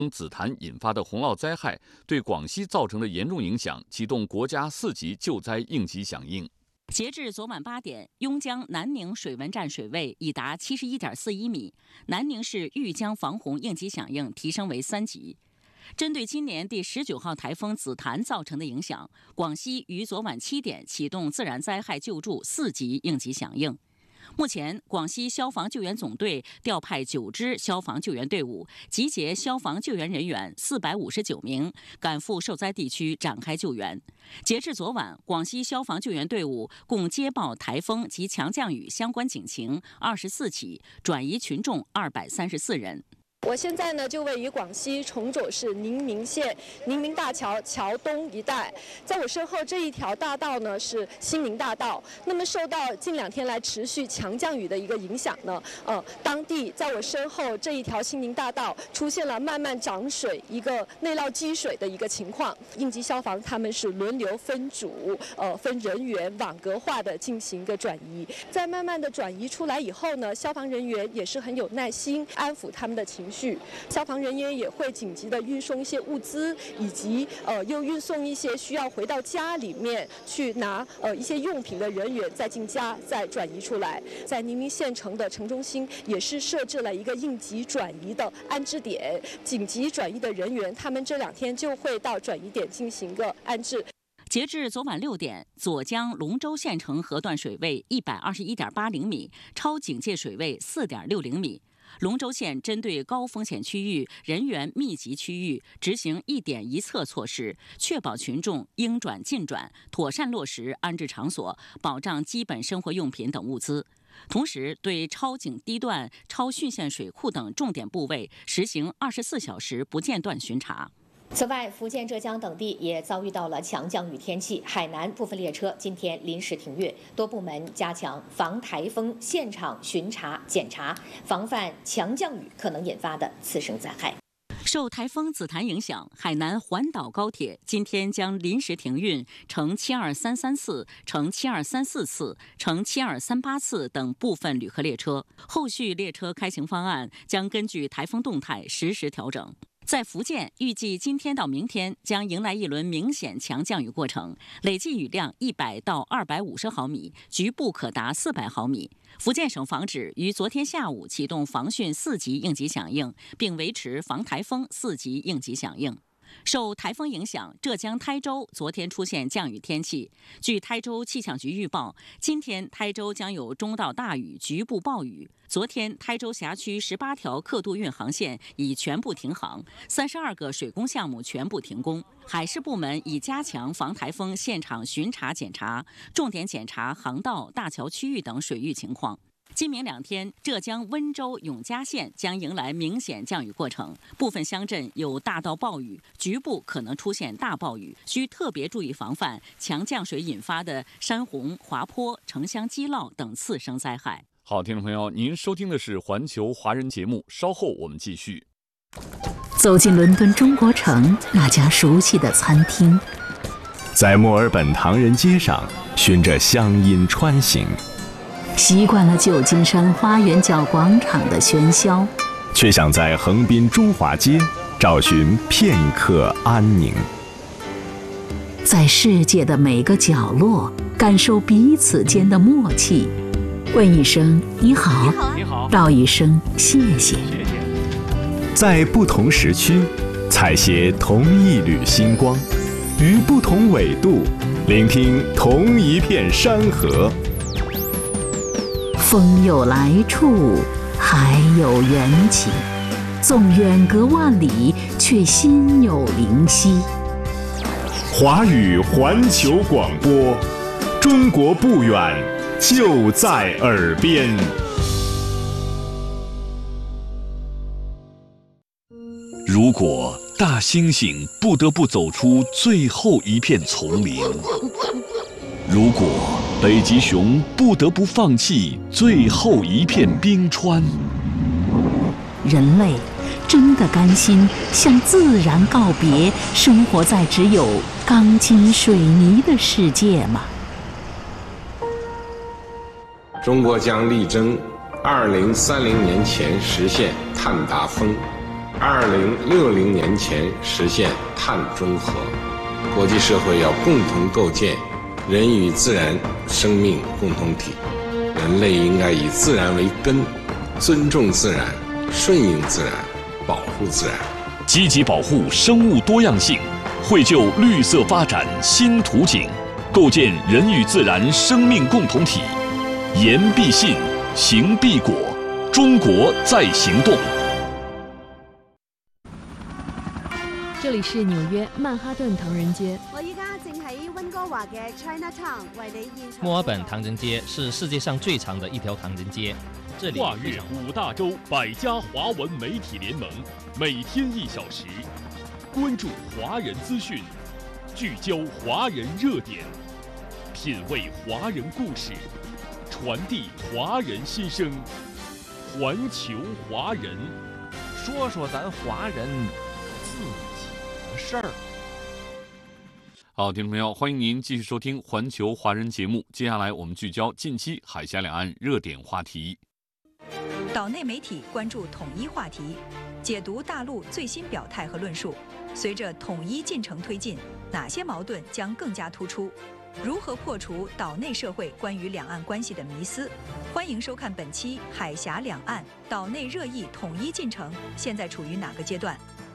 紫檀引发的洪涝灾害对广西造成的严重影响，启动国家4级救灾应急响应。 截至昨晚8点，邕江南宁水文站水位已达71.41米，南宁市豫江防洪应急响应提升为3级。针对今年第19号台风紫檀造成的影响，广西于昨晚7点启动自然灾害救助4级应急响应。目前，广西消防救援总队调派9支消防救援队伍，集结消防救援人员459名，赶赴受灾地区展开救援。截至昨晚，广西消防救援队伍共接报台风及强降雨相关警情24起，转移群众234人。 我现在呢就位于广西崇左市宁明县宁明大桥桥东一带，在我身后这一条大道呢是新宁大道。那么受到近2天来持续强降雨的一个影响呢，当地在我身后这一条新宁大道出现了慢慢涨水、一个内涝积水的一个情况。应急消防他们是轮流分组、分人员网格化的进行一个转移。在慢慢的转移出来以后呢，消防人员也是很有耐心，安抚他们的情绪。消防人员也会紧急的运送一些物资，以及又运送一些需要回到家里面去拿一些用品的人员再进家再转移出来。在宁明县城的城中心也是设置了一个应急转移的安置点，紧急转移的人员他们这2天就会到转移点进行个安置。 截至昨晚6点，左江龙州县城河段水位121.80米，超警戒水位4.60米。龙州县针对高风险区域、人员密集区域执行1点1策措施，确保群众应转尽转，妥善落实安置场所，保障基本生活用品等物资。同时，对超警堤段、超汛线水库等重点部位实行24小时不间断巡查。 此外，福建、浙江等地也遭遇到了强降雨天气，海南部分列车今天临时停运，多部门加强防台风现场巡查检查，防范强降雨可能引发的次生灾害。 受台风紫檀影响，海南环岛高铁今天将临时停运乘72334次、乘72344次、乘72338次等部分旅客列车，后续列车开行方案将根据台风动态实时调整。在福建，预计今天到明天将迎来一轮明显强降雨过程，累计雨量100到250毫米，局部可达400毫米。福建省防指于昨天下午启动防汛4级应急响应，并维持防台风4级应急响应。受台风影响，浙江台州昨天出现降雨天气。据台州气象局预报，今天台州将有中到大雨，局部暴雨。昨天，台州辖区18条客渡运航线已全部停航，32个水工项目全部停工。海事部门已加强防台风现场巡查检查，重点检查航道、大桥区域等水域情况。今明2天，浙江温州、永嘉县将迎来明显降雨过程，部分乡镇有大到暴雨，局部可能出现大暴雨，需特别注意防范强降水引发的山洪、滑坡、城乡积涝等次生灾害。 好，听众朋友，您收听的是环球华人节目，稍后我们继续。 走进伦敦中国城那家熟悉的餐厅， 在墨尔本唐人街上循着乡音穿行， 习惯了旧金山花园角广场的喧嚣， 却想在横滨中华街找寻片刻安宁。 在世界的每个角落感受彼此间的默契，问一声你好，道一声谢谢。 在不同时区采撷同一缕星光，于不同纬度聆听同一片山河。 风有来处，海有缘起，纵远隔万里，却心有灵犀。 华语环球广播，中国不远，就在耳边。 如果大猩猩不得不走出最后一片丛林，如果北极熊不得不放弃最后一片冰川， 人类真的甘心向自然告别，生活在只有钢筋水泥的世界吗？ 中国将力争2030年前实现碳达峰， 2060年前实现碳中和。国际社会要共同构建人与自然生命共同体，人类应该以自然为根，尊重自然，顺应自然，保护自然， 积极保护生物多样性，绘就绿色发展新图景，构建人与自然生命共同体。言必信，行必果，中国在行动。 这里是纽约曼哈顿唐人街。 我依家正喺温哥华嘅 Chinatown 为你现场。 墨尔本唐人街是世界上最长的一条唐人街。这里跨越5大洲100家华文媒体联盟，每天1小时，关注华人资讯，聚焦华人热点，品味华人故事，传递华人心声。环球华人， 说说咱华人自己的事儿。 好，听众朋友，欢迎您继续收听环球华人节目。接下来我们聚焦近期海峡两岸热点话题。 岛内媒体关注统一话题，解读大陆最新表态和论述。随着统一进程推进，哪些矛盾将更加突出？如何破除岛内社会关于两岸关系的迷思？欢迎收看本期《海峡两岸岛内热议统一进程现在处于哪个阶段》。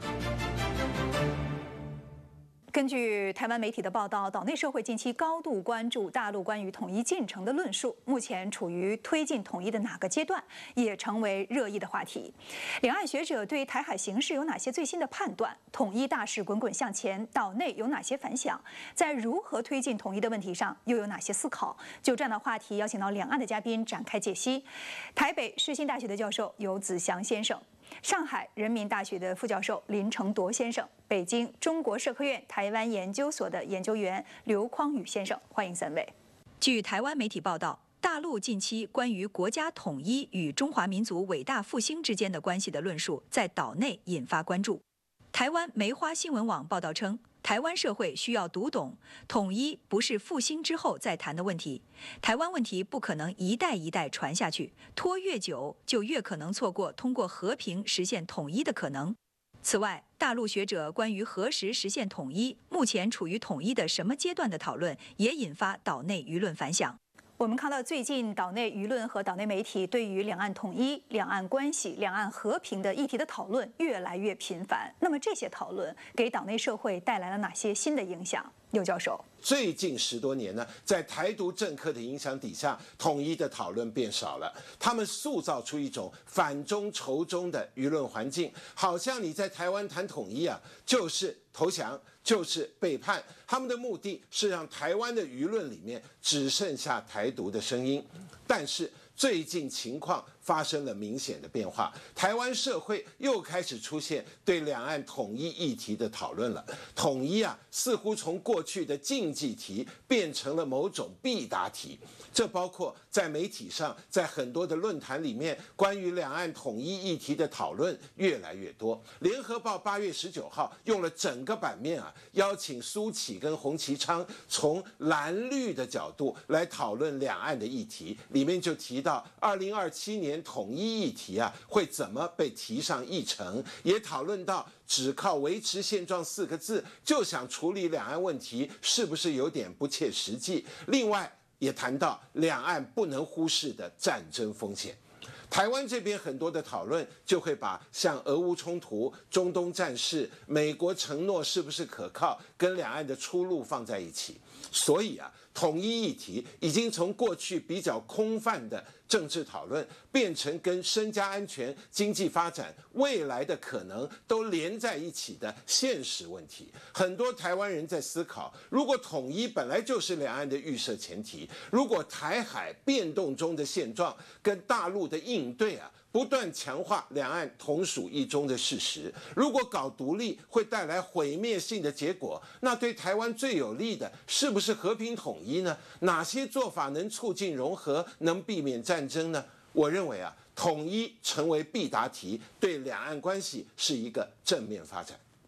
根据台湾媒体的报道，岛内社会近期高度关注大陆关于统一进程的论述，目前处于推进统一的哪个阶段，也成为热议的话题。两岸学者对台海形势有哪些最新的判断？统一大势滚滚向前，岛内有哪些反响？在如何推进统一的问题上，又有哪些思考？就这样的话题，邀请到两岸的嘉宾展开解析。台北世新大学的教授游子祥先生，上海人民大学的副教授林承铎先生，北京中国社科院台湾研究所的研究员刘匡宇先生，欢迎三位。据台湾媒体报道，大陆近期关于国家统一与中华民族伟大复兴之间的关系的论述，在岛内引发关注。台湾梅花新闻网报道称，台湾社会需要读懂，统一不是复兴之后再谈的问题。台湾问题不可能一代一代传下去，拖越久就越可能错过通过和平实现统一的可能。此外，大陆学者关于何时实现统一，目前处于统一的什么阶段的讨论，也引发岛内舆论反响。我们看到最近岛内舆论和岛内媒体对于两岸统一、两岸关系、两岸和平的议题的讨论越来越频繁。那么这些讨论给岛内社会带来了哪些新的影响？刘教授， 最近10多年呢，在台独政客的影响底下，统一的讨论变少了。他们塑造出一种反中仇中的舆论环境，好像你在台湾谈统一啊，就是投降，就是背叛。他们的目的是让台湾的舆论里面只剩下台独的声音。但是最近情况发生了明显的变化，台湾社会又开始出现对两岸统一议题的讨论了。统一啊，似乎从过去的禁忌题变成了某种必答题。这包括在媒体上，在很多的论坛里面，关于两岸统一议题的讨论越来越多。联合报8月19号用了整个版面啊，邀请苏起跟洪其昌从蓝绿的角度来讨论两岸的议题，里面就提到2027年统一议题啊会怎么被提上议程，也讨论到只靠维持现状4个字就想处理两岸问题，是不是有点不切实际？另外也谈到两岸不能忽视的战争风险。台湾这边很多的讨论就会把像俄乌冲突、中东战事、美国承诺是不是可靠，跟两岸的出路放在一起。所以啊，统一议题已经从过去比较空泛的政治讨论，变成跟身家安全、经济发展、未来的可能都连在一起的现实问题。很多台湾人在思考，如果统一本来就是两岸的预设前提，如果台海变动中的现状跟大陆的应对啊，不断强化两岸同属一中的事实，如果搞独立会带来毁灭性的结果，那对台湾最有利的是不是和平统一呢？哪些做法能促进融合，能避免战争呢？我认为啊，统一成为必答题，对两岸关系是一个正面发展。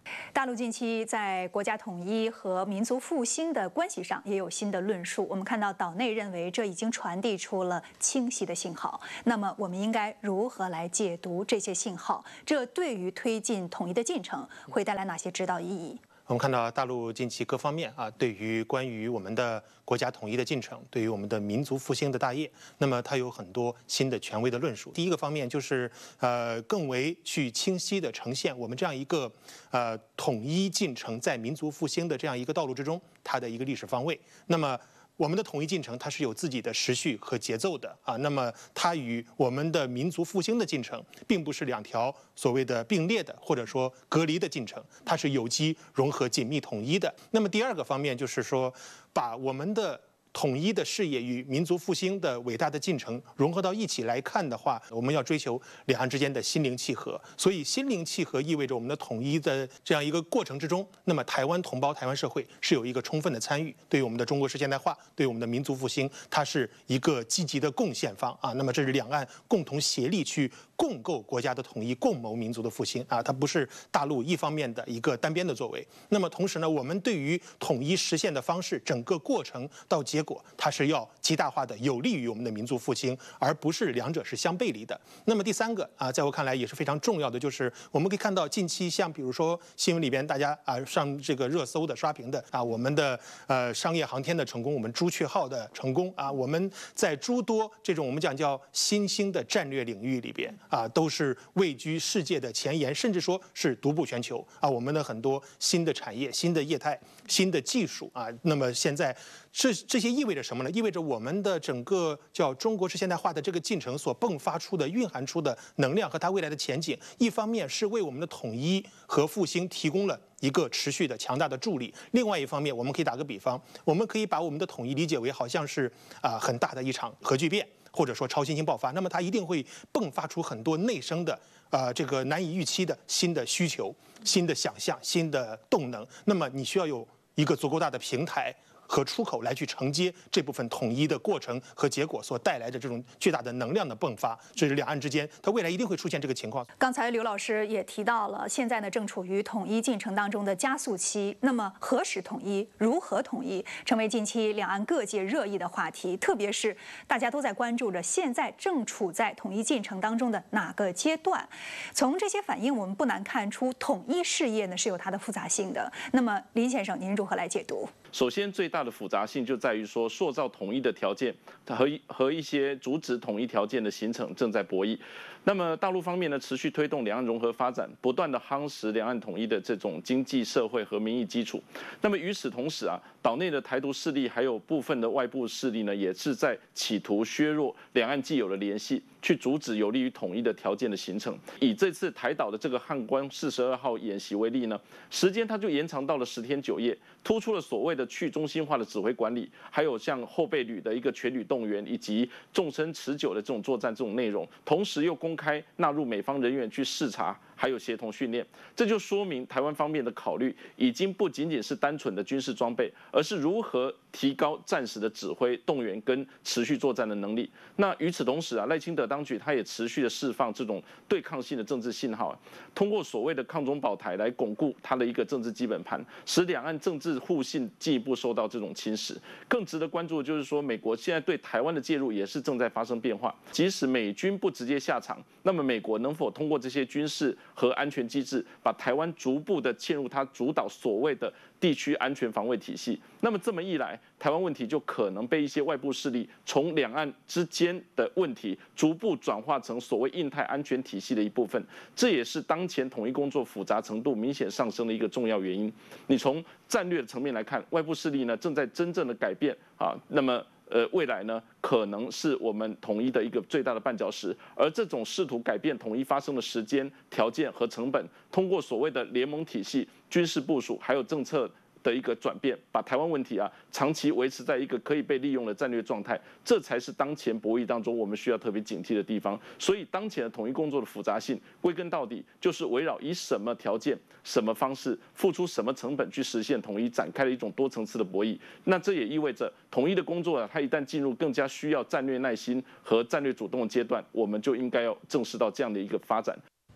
大陆近期在国家统一和民族复兴的关系上也有新的论述。我们看到岛内认为这已经传递出了清晰的信号。那么我们应该如何来解读这些信号？这对于推进统一的进程会带来哪些指导意义？ 我们看到大陆近期各方面对于关于我们的国家统一的进程，对于我们的民族复兴的大业，那么它有很多新的权威的论述。第一个方面就是更为去清晰地呈现我们这样一个统一进程在民族复兴的这样一个道路之中它的一个历史方位。那么我们的统一进程，它是有自己的时序和节奏的那么它与我们的民族复兴的进程，并不是两条所谓的并列的或者说隔离的进程，它是有机融合、紧密统一的。那么第二个方面就是说，把我们的统一的事业与民族复兴的伟大的进程融合到一起来看的话，我们要追求两岸之间的心灵契合。所以心灵契合意味着我们的统一的这样一个过程之中，那么台湾同胞、台湾社会是有一个充分的参与，对于我们的中国式现代化，对于我们的民族复兴，它是一个积极的贡献方那么这是两岸共同协力去共构国家的统一，共谋民族的复兴它不是大陆一方面的一个单边的作为。那么同时呢，我们对于统一实现的方式，整个过程到结果，它是要极大化的有利于我们的民族复兴，而不是两者是相背离的。那么第三个在我看来也是非常重要的，就是我们可以看到近期像比如说新闻里边大家上这个热搜的刷屏的我们的商业航天的成功，我们朱雀号的成功我们在诸多这种我们讲叫新兴的战略领域里边都是位居世界的前沿，甚至说是独步全球我们的很多新的产业、新的业态、新的技术那么现在这些意味着什么呢？意味着我们的整个叫中国式现代化的这个进程所迸发出的、蕴含出的能量和它未来的前景，一方面是为我们的统一和复兴提供了一个持续的强大的助力，另外一方面，我们可以打个比方，我们可以把我们的统一理解为好像是很大的一场核聚变，或者说超新星爆发，那么它一定会迸发出很多内生的这个难以预期的新的需求、新的想象、新的动能。那么你需要有一个足够大的平台和出口来去承接这部分统一的过程和结果所带来的这种巨大的能量的迸发，这是两岸之间它未来一定会出现这个情况。 刚才刘老师也提到了，现在呢正处于统一进程当中的加速期。那么何时统一、如何统一，成为近期两岸各界热议的话题。特别是大家都在关注着，现在正处在统一进程当中的哪个阶段？从这些反应，我们不难看出，统一事业呢是有它的复杂性的。那么林先生，您如何来解读？ 首先，最大的复杂性就在于说，塑造统一的条件和一些阻止统一条件的形成正在博弈。那么大陆方面呢，持续推动两岸融合发展，不断的夯实两岸统一的这种经济社会和民意基础。那么与此同时岛内的台独势力还有部分的外部势力呢，也是在企图削弱两岸既有的联系，去阻止有利于统一的条件的形成。以这次台岛的这个汉光42号演习为例呢，时间它就延长到了10天9夜，突出了所谓的去中心化的指挥管理，还有像后备旅的一个全旅动员，以及纵深持久的这种作战这种内容，同时又公开纳入美方人员去视察，还有协同训练。这就说明台湾方面的考虑已经不仅仅是单纯的军事装备，而是如何提高战时的指挥动员跟持续作战的能力。那与此同时赖清德当局他也持续的释放这种对抗性的政治信号，通过所谓的抗中保台来巩固他的一个政治基本盘，使两岸政治互信进一步受到这种侵蚀。更值得关注的就是说，美国现在对台湾的介入也是正在发生变化。即使美军不直接下场，那么美国能否通过这些军事和安全机制，把台湾逐步的嵌入它主导所谓的地区安全防卫体系？那么这么一来，台湾问题就可能被一些外部势力从两岸之间的问题逐步转化成所谓印太安全体系的一部分。这也是当前统一工作复杂程度明显上升的一个重要原因。你从战略的层面来看，外部势力呢正在真正的改变那么未来呢，可能是我们统一的一个最大的绊脚石。而这种试图改变统一发生的时间、条件和成本，通过所谓的联盟体系、军事部署，还有政策的一个转变，把台湾问题长期维持在一个可以被利用的战略状态，这才是当前博弈当中我们需要特别警惕的地方。所以，当前的统一工作的复杂性，归根到底就是围绕以什么条件、什么方式、付出什么成本去实现统一，展开了一种多层次的博弈。那这也意味着，统一的工作它一旦进入更加需要战略耐心和战略主动的阶段，我们就应该要正视到这样的一个发展。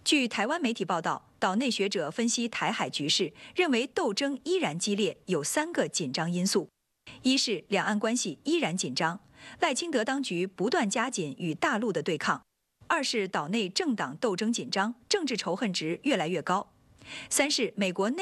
据台湾媒体报道，岛内学者分析台海局势，认为斗争依然激烈，有3个紧张因素：一是两岸关系依然紧张，赖清德当局不断加紧与大陆的对抗；二是岛内政党斗争紧张，政治仇恨值越来越高；三是美国内